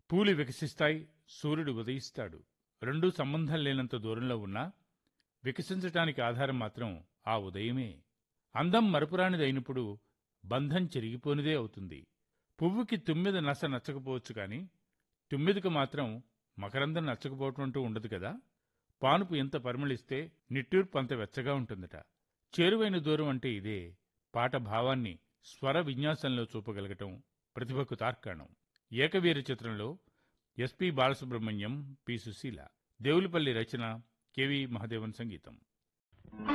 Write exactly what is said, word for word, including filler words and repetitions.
పూలు వికసిస్తాయి, సూర్యుడు ఉదయిస్తాడు. రెండూ సంబంధం లేనంత దూరంలో ఉన్నా వికసించటానికి ఆధారం మాత్రం ఆ ఉదయమే. అందం మరపురానిదైనప్పుడు బంధం చెరిగిపోనిదే అవుతుంది. పువ్వుకి తుమ్మెద నస నచ్చకపోవచ్చు కాని తుమ్మెదకు మాత్రం మకరందం నచ్చకపోవటం అంటూ ఉండదు కదా. పానుపు ఎంత పరిమళిస్తే నిట్టూర్పు అంత వెచ్చగా ఉంటుందట. చేరువైన దూరం అంటే ఇదే. పాట భావాన్ని స్వర విన్యాసంలో చూపగలగటం ప్రతిభకు తార్కాణం. ఏకవీర చిత్రంలో ఎస్పి బాలసుబ్రహ్మణ్యం, పి సుశీల. దేవులపల్లి రచన, కెవి మహదేవన్ సంగీతం.